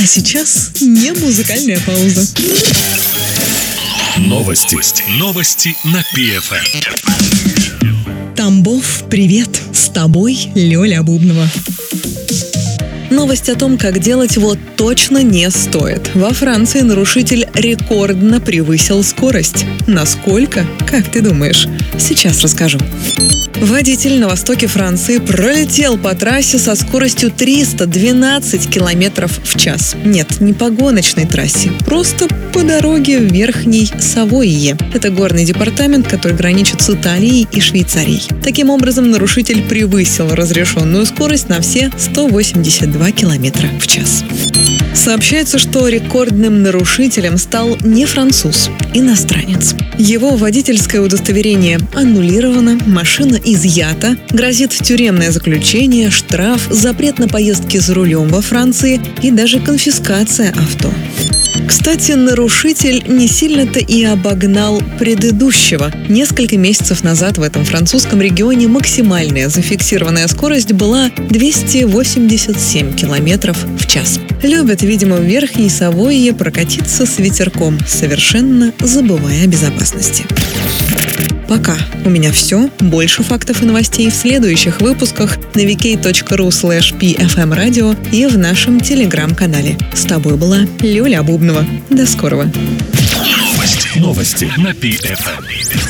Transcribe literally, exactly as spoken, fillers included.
сейчас не музыкальная пауза. Новости. Новости на пи эф эм. Тамбов, привет! С тобой Лёля Бубнова. Новость о том, как делать вот точно не стоит. Во Франции нарушитель рекордно превысил скорость. Насколько? Как ты думаешь? Сейчас расскажу. Водитель на востоке Франции пролетел по трассе со скоростью триста двенадцать километров в час. Нет, не по гоночной трассе, просто по дороге в Верхней Савойе. Это горный департамент, который граничит с Италией и Швейцарией. Таким образом, нарушитель превысил разрешенную скорость на все сто восемьдесят два километра в час. Сообщается, что рекордным нарушителем стал не француз, иностранец. Его водительское удостоверение аннулировано, машина изъята, грозит тюремное заключение, штраф, запрет на поездки за рулем во Франции и даже конфискация авто. Кстати, нарушитель не сильно-то и обогнал предыдущего. Несколько месяцев назад в этом французском регионе максимальная зафиксированная скорость была двести восемьдесят семь километров в час. Любят, видимо, в Верхней Савойе прокатиться с ветерком, совершенно забывая о безопасности. Пока. У меня все. Больше фактов и новостей в следующих выпусках на ви кей точка ру слэш пи эф эм радио и в нашем телеграм-канале. С тобой была Лёля Бубнова. До скорого. Новости. Новости на пи эф эм.